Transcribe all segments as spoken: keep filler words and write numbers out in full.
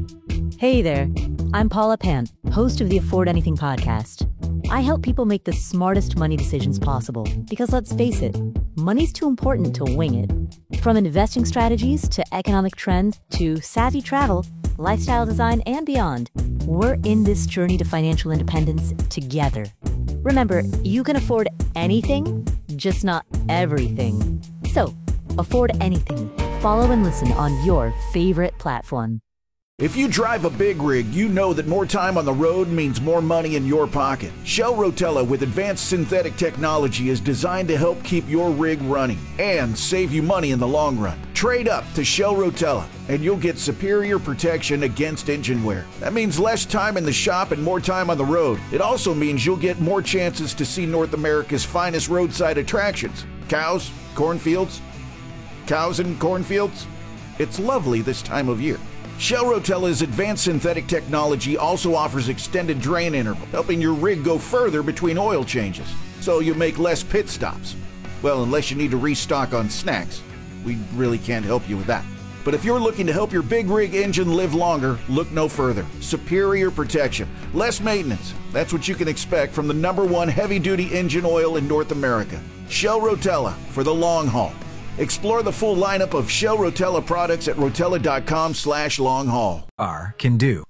Hey there, I'm Paula Pant, host of the Afford Anything podcast. I help people make the smartest money decisions possible because let's face it, money's too important to wing it. From investing strategies to economic trends to savvy travel, lifestyle design, and beyond, we're in this journey to financial independence together. Remember, you can afford anything, just not everything. So, afford anything. Follow and listen on your favorite platform. If you drive a big rig, you know that more time on the road means more money in your pocket. Shell Rotella with advanced synthetic technology is designed to help keep your rig running and save you money in the long run. Trade up to Shell Rotella and you'll get superior protection against engine wear. That means less time in the shop and more time on the road. It also means you'll get more chances to see North America's finest roadside attractions. Cows, cornfields, cows and cornfields. It's lovely this time of year. Shell Rotella's advanced synthetic technology also offers extended drain interval, helping your rig go further between oil changes, so you make less pit stops. Well, unless you need to restock on snacks. We really can't help you with that. But if you're looking to help your big rig engine live longer, look no further. Superior protection, less maintenance. That's what you can expect from the number one heavy-duty engine oil in North America. Shell Rotella for the long haul. Explore the full lineup of Shell Rotella products at rotella.com slash long haul. R can do.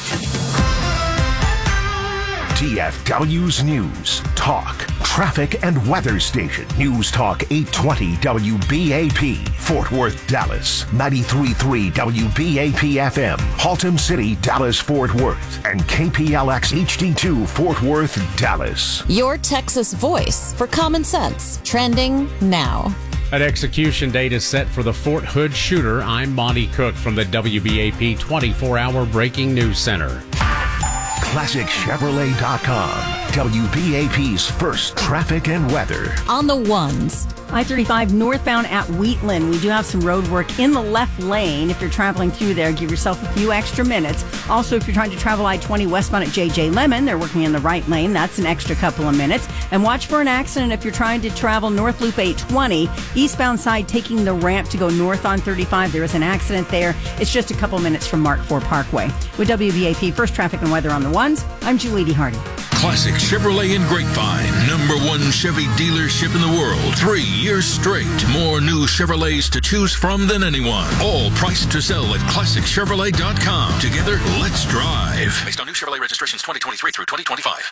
T F W's News, Talk, Traffic and Weather Station. News Talk eight twenty W B A P, Fort Worth, Dallas. ninety-three point three W B A P F M, Haltom City, Dallas, Fort Worth. And K P L X H D two, Fort Worth, Dallas. Your Texas voice for common sense. Trending now. An execution date is set for the Fort Hood shooter. I'm Monty Cook from the W B A P twenty-four hour Breaking News Center. Classic Chevrolet dot com, W B A P's first traffic and weather. On the ones. I thirty-five northbound at Wheatland. We do have some road work in the left lane. If you're traveling through there, give yourself a few extra minutes. Also, if you're trying to travel I twenty westbound at J J Lemon, they're working in the right lane. That's an extra couple of minutes. And watch for an accident if you're trying to travel North Loop eight twenty, eastbound side taking the ramp to go north on thirty-five. There is an accident there. It's just a couple minutes from Mark four Parkway. With W B A P First Traffic and Weather on the ones, I'm Julie D. Hardy. Classic Chevrolet in Grapevine, number one Chevy dealership in the world. Three years straight. More new Chevrolets to choose from than anyone. All priced to sell at classic chevrolet dot com. Together, let's drive. Based on new Chevrolet registrations twenty twenty-three through twenty twenty-five.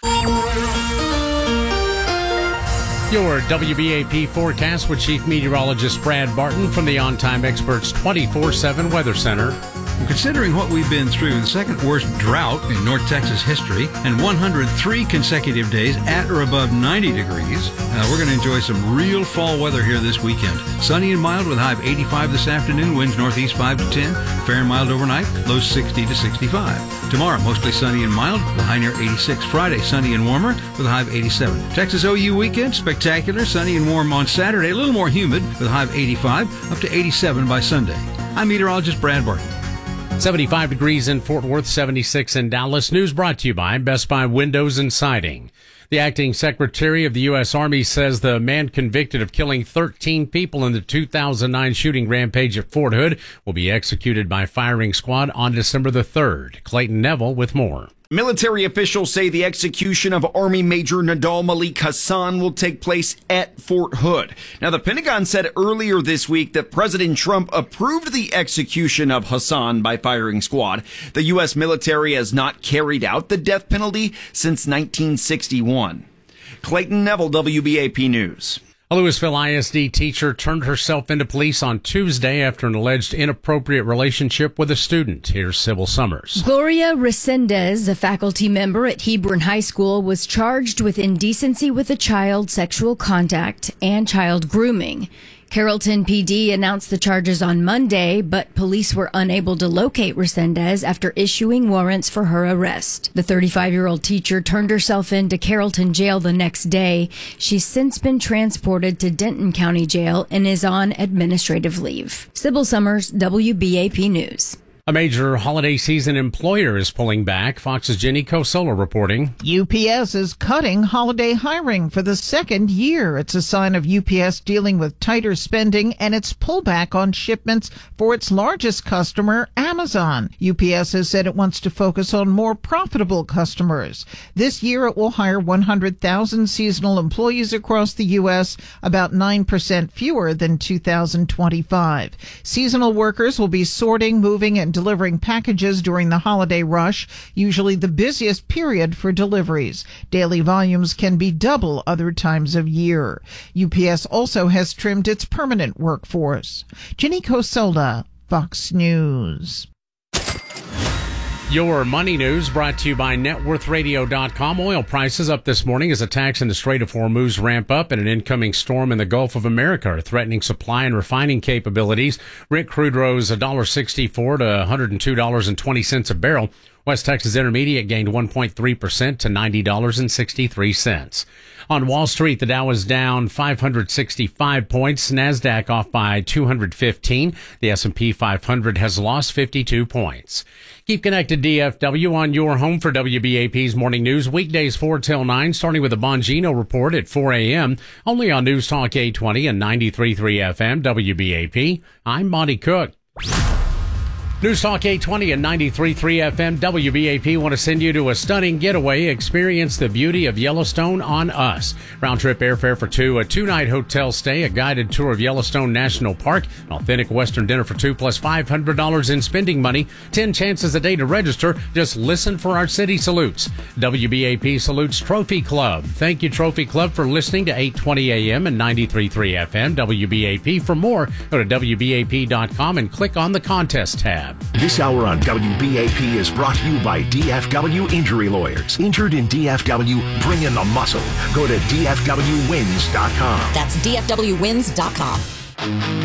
Your W B A P forecast with Chief Meteorologist Brad Barton from the On Time Experts twenty-four seven Weather Center. Considering what we've been through, the second worst drought in North Texas history, and one hundred three consecutive days at or above ninety degrees, uh, we're going to enjoy some real fall weather here this weekend. Sunny and mild with a high of eighty-five this afternoon, winds northeast five to ten, fair and mild overnight, low sixty to sixty-five. Tomorrow, mostly sunny and mild, with a high near eighty-six. Friday, sunny and warmer, with a high of eighty-seven. Texas O U weekend, spectacular, sunny and warm on Saturday, a little more humid, with a high of eighty-five, up to eighty-seven by Sunday. I'm meteorologist Brad Barton. seventy-five degrees in Fort Worth, seventy-six in Dallas. News brought to you by Best Buy Windows and Siding. The acting secretary of the U S Army says the man convicted of killing thirteen people in the two thousand nine shooting rampage at Fort Hood will be executed by firing squad on December the third. Clayton Neville with more. Military officials say the execution of Army Major Nadal Malik Hassan will take place at Fort Hood. Now, the Pentagon said earlier this week that President Trump approved the execution of Hassan by firing squad. The U S military has not carried out the death penalty since nineteen sixty-one. Clayton Neville, W B A P News. A Louisville I S D teacher turned herself into police on Tuesday after an alleged inappropriate relationship with a student. Here's Sybil Summers. Gloria Resendez, a faculty member at Hebron High School, was charged with indecency with a child, sexual contact, and child grooming. Carrollton P D announced the charges on Monday, but police were unable to locate Resendez after issuing warrants for her arrest. The thirty-five-year-old teacher turned herself into Carrollton Jail the next day. She's since been transported to Denton County Jail and is on administrative leave. Sybil Summers, W B A P News. A major holiday season employer is pulling back. Fox's Jenny Cosola reporting. U P S is cutting holiday hiring for the second year. It's a sign of U P S dealing with tighter spending and its pullback on shipments for its largest customer, Amazon. U P S has said it wants to focus on more profitable customers. This year it will hire one hundred thousand seasonal employees across the U S, about nine percent fewer than two thousand twenty-five. Seasonal workers will be sorting, moving, and delivering packages during the holiday rush, usually the busiest period for deliveries. Daily volumes can be double other times of year. U P S also has trimmed its permanent workforce. Jenny Cosola, Fox News. Your money news brought to you by net worth radio dot com. Oil prices up this morning as attacks in the Strait of Hormuz ramp up and an incoming storm in the Gulf of America are threatening supply and refining capabilities. Brent crude rose one dollar sixty-four to one hundred two dollars and twenty cents a barrel. West Texas Intermediate gained one point three percent to ninety dollars and sixty-three cents. On Wall Street, the Dow was down five hundred sixty-five points. NASDAQ off by two hundred fifteen. The S and P five hundred has lost fifty-two points. Keep connected, D F W, on your home for W B A P's Morning News. Weekdays four till nine, starting with the Bongino Report at four a.m. Only on News Talk eight twenty and ninety-three point three F M W B A P. I'm Monty Cook. News Talk eight twenty and ninety-three point three F M W B A P want to send you to a stunning getaway. Experience the beauty of Yellowstone on us. Round trip airfare for two, a two-night hotel stay, a guided tour of Yellowstone National Park, an authentic Western dinner for two, plus five hundred dollars in spending money. Ten chances a day to register. Just listen for our city salutes. W B A P salutes Trophy Club. Thank you, Trophy Club, for listening to eight twenty a.m. and ninety-three point three F M W B A P. For more, go to W B A P dot com and click on the contest tab. This hour on W B A P is brought to you by D F W Injury Lawyers. Injured in D F W, bring in the muscle. Go to D F W wins dot com. That's D F W wins dot com.